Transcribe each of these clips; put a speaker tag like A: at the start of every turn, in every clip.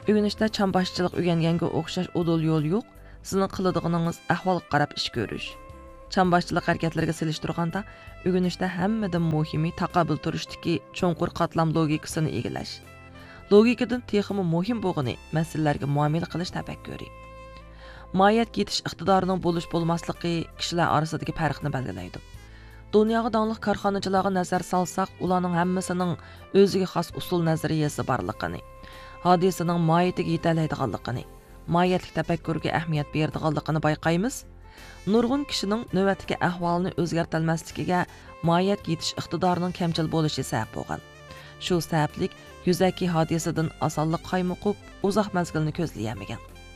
A: Ögünüşdə çambaşçılıq öyrəngəngə oxşaş odol yol yox, sizin qılıdığınız əhvalga qarab iş görüş. Çambaşçılıq hərəkətlərə silishtirganda, ögünüşdə həmmədən muhimi taqabil turishdiki cho'nqur qatlam logikasını egilash. Logikadan texmi muhim bo'lgani masalalarga muomala qilish tafakkuri. Moyat yetish iqtidorining bo'lish bo'lmasligi kishilar orasidagi farqni belgilaydi. Dunyoga donliq korxonachilarga nazar solsak, ularning hammasining o'ziga xos usul nazariyasi borligini, hodisaning moyatiga yetalaydiganligini, moyatlik tafakkurga ahamiyat beradiganligini bayqaymiz. Nurg'un kishining navbatdagi ahvolini o'zgartirmasligiga moyat yetish iqtidorining kamchil bo'lishi sabab bo'lgan. Shu sabablik yuzaki hodisadan osonlik qaymoqib, uzoq mazgilni ko'zlayamagan.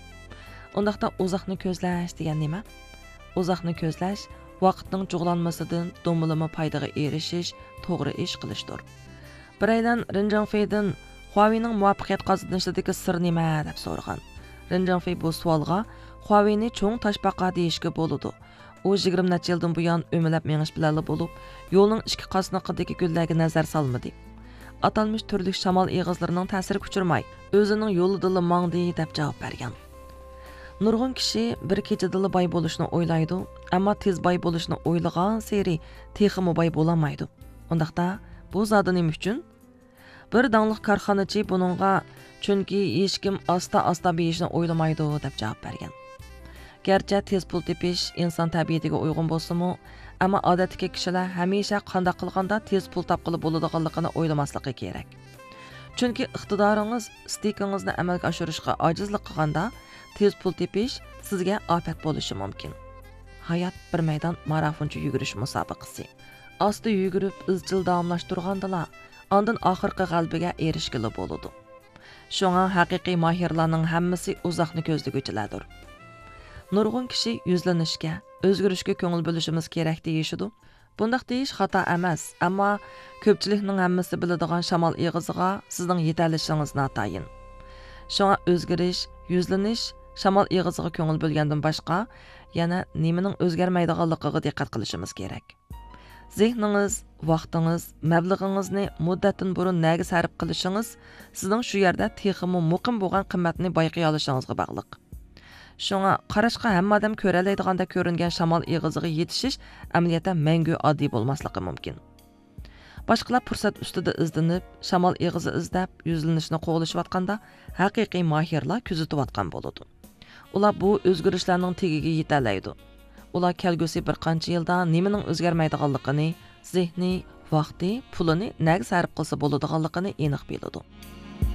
A: Undaqda uzoqni ko'zlash degan nima? Uzoqni ko'zlash vaqtning cho'g'lanmasidan do'milama foydaga erishish, to'g'ri ish qilishdir. Biraydan Rinjangfeydan Huawei'ning muvaffaqiyat qozonishidagi sir nima deb so'ragan. Rinjangfey bu savolga Huawei'ni cho'ng toshbaqa deyishga bo'ladi. U 20 necha yildan buyon o'milab mengish bilan bo'lib, yo'lning ikki qasniqidagi gullarga nazar solmadi. Atalmış turli shamol eg'izlarining ta'siri kuchirmay, o'zining yo'lida mangdi deb javob bergan. Nurg'un kishi bir kechada boy bo'lishni o'ylaydi, ammo tez boy bo'lishni o'ylagan seri texmi boy bo'lamaydi. Undaqda bu zodi nima uchun? Bir dangliq korxonachi buningga chunki hech kim asta beyishni o'ylamaydi deb javob bergan. Gerçi tez pul tepish inson tabiatiga uyg'un bo'lsa-mu, ammo odatdagi kishilar hamisha qanday qilganda tez pul topqili bo'ladiganligini o'ylamasligi kerak. Chunki iqtidoringiz istiqingizni amalga oshirishga ojizlik qilganda tez pul tepish sizga ofat bo'lishi mumkin. Hayot bir maydon marafonchi yugurish musobaqasi. Asta yugurib izchil davomlashtirgandala, ondan oxirgi g'alabaga erishgili bo'ladi. Shunga haqiqiy mahirlarning hammasi uzoqni ko'zlaguvchilardir. Nurg'un kishi yuzlanishga, o'zgarishga ko'ngil bo'lishimiz kerak deyishidi. Bundaq deyish xato emas, ammo ko'pchilikning hammasi biladigan shamol eg'iziga sizning yetarlishingiz notayin. Shunga o'zgarish, yuzlanish, shamol eg'iziga ko'ngil bo'lgandan boshqa yana nimaning o'zgarmaydiganligiga diqqat qilishimiz kerak. Zehningiz, vaqtingiz, mablag'ingizni muddatdan burun nega sarf qilishingiz sizning shu yerda texmi muqim bo'lgan qimmatni bayqay olishingizga bog'liq. Shunga qarashqa hamma odam ko'ralaydiganda ko'ringan shamol eg'iziga yetishish amaliyotda mangu oddiy bo'lmasligi mumkin. Boshqalar fursat ustida izlanib, shamol eg'izi izlab, yuzlanishni qo'g'lashayotganda haqiqiy mahirlar kuzatayotgan bo'ladi. Ular bu o'zgarishlarning tegiga yetalaydi. Ular kelgusi bir qancha yilda nimaning o'zgarmaydiganligini, zehni, vaqti, pulini nega sarf qilsa bo'ladiganligini aniq biladi.